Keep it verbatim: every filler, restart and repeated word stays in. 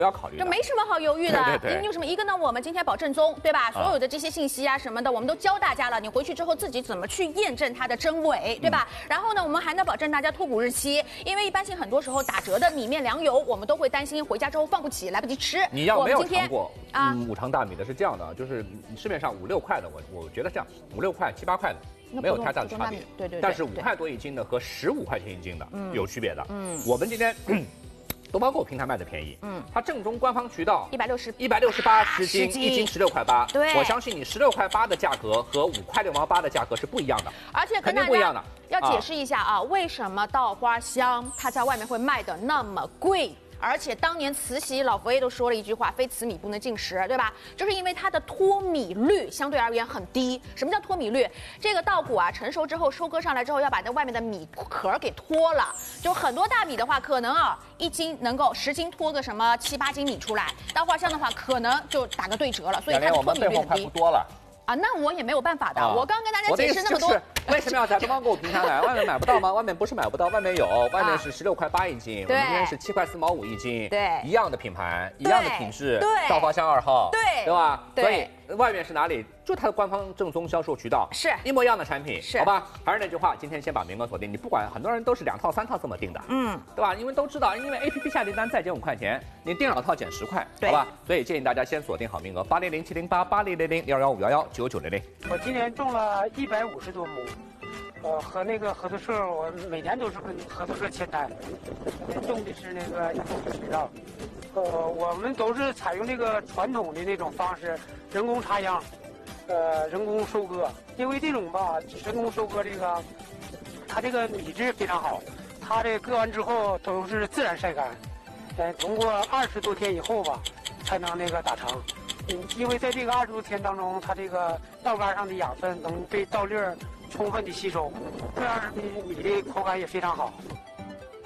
不要考虑。 这没什么好犹豫的。 对对对。 因为什么？一个呢，我们今天保正宗，对吧？ 啊、 所有的这些信息啊什么的，我们都教大家了。你回去之后自己怎么去验证它的真伪，对吧？嗯、然后呢，我们还能保证大家脱骨日期，因为一般性很多时候打折的米面粮油，我们都会担心回家之后放不起，来不及吃。 你要没有尝过啊、 嗯、五常大米的是这样的，就是市面上五六块的，我我觉得这样五六块七八块的。 没有太大的差别， 对 对, 对。 但是五块多一斤的和十五块钱一斤的嗯有区别的。 嗯， 我们今天东方购平台卖的便宜，嗯，它正宗官方渠道一百六十一百六十八十斤，一斤十六块八。 对， 我相信你十六块八的价格和五块六毛八的价格是不一样的， 而且肯定不一样的。 要解释一下啊，啊为什么稻花香它在外面会卖的那么贵？ 而且当年慈禧老佛爷都说了一句话：“非此米不能进食”，对吧？就是因为它的脱米率相对而言很低。什么叫脱米率？这个稻谷啊成熟之后收割上来之后，要把那外面的米壳给脱了。就很多大米的话，可能啊一斤能够十斤脱个什么七八斤米出来，稻花香的话可能就打个对折了。所以它的脱米率很低。 多了。 啊，那我也没有办法的。啊、我刚跟大家解释那么多， 为什么要在东方购物平台买？外面买不到吗？外面不是买不到，外面有，外面是十六块八一斤，我们今天是七块四毛五一斤， 对， 一样的品牌，一样的品质， 对， 稻花香二号， 对， 对吧？ 对。 所以外面是哪里？就它的官方正宗销售渠道， 是一模一样的产品， 是好吧？还是那句话，今天先把名额锁定。你不管，很多人都是两套三套这么订的，嗯，对吧？因为都知道，因为 A P P 下订单再减五块钱，你订两套减十块，好吧？所以建议大家先锁定好名额，八零零七零八八零零零幺幺五幺幺九九零零。 我今年种了一百五十多亩，呃，和那个合作社，我每年都是跟合作社签单，种的是那个一种水稻，呃，我们都是采用这个传统的那种方式，人工插秧，呃，人工收割，因为这种吧，人工收割这个，它这个米质非常好，它这割完之后都是自然晒干，呃，通过二十多天以后吧，才能那个打成。 嗯，因为在这个二十多天当中，它这个稻杆上的养分能被稻粒儿充分的吸收，这样的米的口感也非常好。